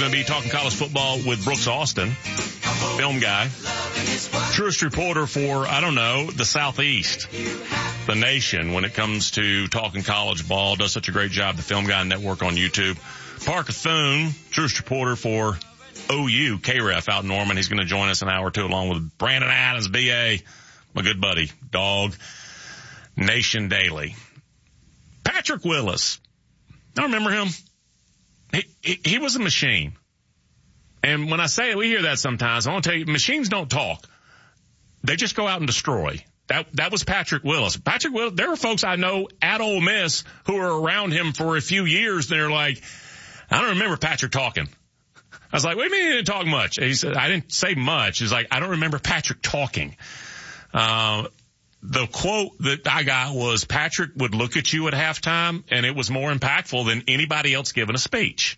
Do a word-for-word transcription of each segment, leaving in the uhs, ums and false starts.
going to be talking college football with Brooks Austin, film guy, truest reporter for, I don't know, the Southeast, the nation when it comes to talking college ball. Does such a great job, the Film Guy Network on YouTube. Parker Thune, truest reporter for O U, K R E F out in Norman. He's going to join us an hour or two along with Brandon Adams, B A, my good buddy, dog, Nation Daily. Patrick Willis. I remember him. He, he, he was a machine. And when I say it, we hear that sometimes. I want to tell you, machines don't talk. They just go out and destroy. That, that was Patrick Willis. Patrick Willis, there are folks I know at Ole Miss who are around him for a few years. And they're like, I don't remember Patrick talking. I was like, what do you mean he didn't talk much? He said, I didn't say much. He's like, I don't remember Patrick talking. Uh, the quote that I got was Patrick would look at you at halftime and it was more impactful than anybody else giving a speech.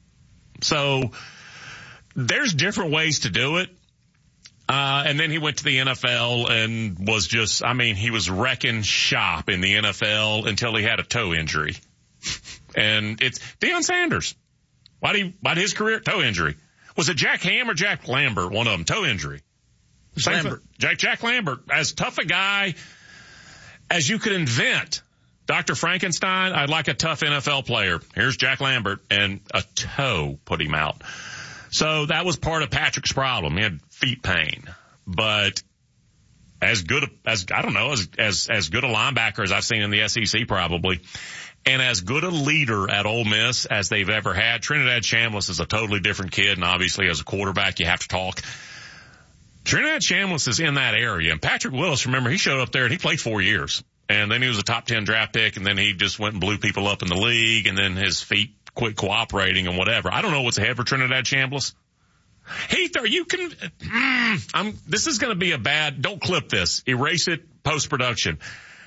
So there's different ways to do it. Uh, and then he went to the N F L and was just, I mean, he was wrecking shop in the N F L until he had a toe injury. And it's Deion Sanders. Why do you, why did his career? Toe injury. Was it Jack Ham or Jack Lambert? One of them, toe injury. Lambert. Jack, Jack Lambert, as tough a guy as you could invent. Doctor Frankenstein, I'd like a tough N F L player. Here's Jack Lambert, and a toe put him out. So that was part of Patrick's problem. He had feet pain. But as good, a, as, I don't know, as, as, as good a linebacker as I've seen in the S E C probably, and as good a leader at Ole Miss as they've ever had. Trinidad Chambliss is a totally different kid, and obviously as a quarterback you have to talk. Trinidad Chambliss is in that area, and Patrick Willis, remember, he showed up there and he played four years, and then he was a top ten draft pick, and then he just went and blew people up in the league, and then his feet quit cooperating and whatever. I don't know what's ahead for Trinidad Chambliss. Heath, are you can, mm, I'm, this is going to be a bad, don't clip this, erase it, post-production.